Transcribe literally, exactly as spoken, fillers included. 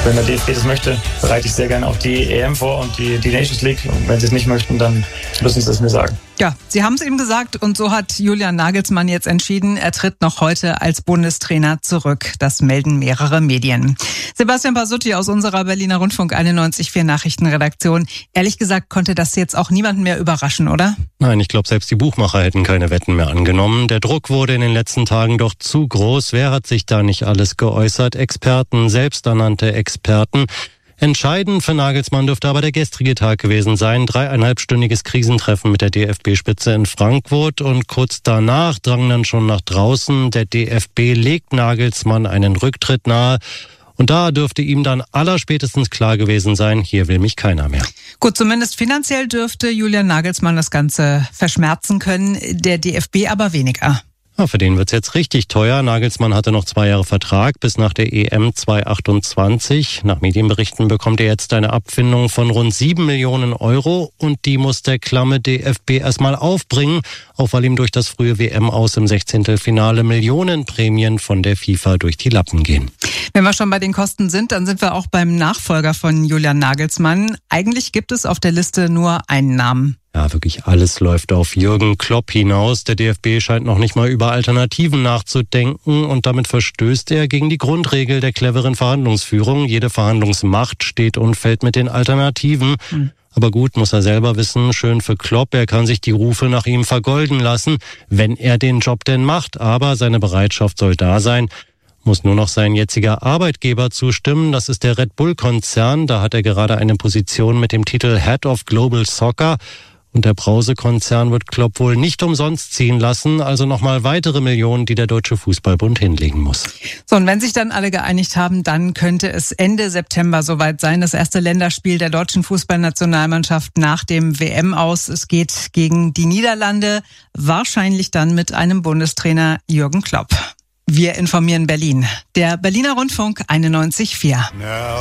Wenn der D F B das möchte, bereite ich sehr gerne auch die E M vor und die, die Nations League. Und wenn sie es nicht möchten, dann müssen sie es mir sagen. Ja, Sie haben es ihm gesagt und so hat Julian Nagelsmann jetzt entschieden, er tritt noch heute als Bundestrainer zurück. Das melden mehrere Medien. Sebastian Basutti aus unserer Berliner Rundfunk einundneunzig Komma vier Nachrichtenredaktion. Ehrlich gesagt konnte das jetzt auch niemanden mehr überraschen, oder? Nein, ich glaube, selbst die Buchmacher hätten keine Wetten mehr angenommen. Der Druck wurde in den letzten Tagen doch zu groß. Wer hat sich da nicht alles geäußert? Experten, selbsternannte Experten. Entscheidend für Nagelsmann dürfte aber der gestrige Tag gewesen sein. Dreieinhalbstündiges Krisentreffen mit der D F B-Spitze in Frankfurt und kurz danach drang dann schon nach draußen. Der D F B legt Nagelsmann einen Rücktritt nahe. Und da dürfte ihm dann allerspätestens klar gewesen sein, hier will mich keiner mehr. Gut, zumindest finanziell dürfte Julian Nagelsmann das Ganze verschmerzen können, der D F B aber weniger. Ja, für den wird's jetzt richtig teuer. Nagelsmann hatte noch zwei Jahre Vertrag bis nach der E M zweitausendachtundzwanzig. Nach Medienberichten bekommt er jetzt eine Abfindung von rund sieben Millionen Euro und die muss der klamme D F B erstmal aufbringen, auch weil ihm durch das frühe W M-Aus im Sechzehntelfinale Millionenprämien von der FIFA durch die Lappen gehen. Wenn wir schon bei den Kosten sind, dann sind wir auch beim Nachfolger von Julian Nagelsmann. Eigentlich gibt es auf der Liste nur einen Namen. Ja, wirklich alles läuft auf Jürgen Klopp hinaus. Der D F B scheint noch nicht mal über Alternativen nachzudenken und damit verstößt er gegen die Grundregel der cleveren Verhandlungsführung. Jede Verhandlungsmacht steht und fällt mit den Alternativen. Hm. Aber gut, muss er selber wissen, schön für Klopp, er kann sich die Rufe nach ihm vergolden lassen, wenn er den Job denn macht. Aber seine Bereitschaft soll da sein. Muss nur noch sein jetziger Arbeitgeber zustimmen. Das ist der Red Bull-Konzern. Da hat er gerade eine Position mit dem Titel Head of Global Soccer. Und der Brause-Konzern wird Klopp wohl nicht umsonst ziehen lassen, also nochmal weitere Millionen, die der Deutsche Fußballbund hinlegen muss. So, und wenn sich dann alle geeinigt haben, dann könnte es Ende September soweit sein. Das erste Länderspiel der deutschen Fußballnationalmannschaft nach dem W M-Aus. Es geht gegen die Niederlande, wahrscheinlich dann mit einem Bundestrainer Jürgen Klopp. Wir informieren Berlin. Der Berliner Rundfunk einundneunzig Komma vier.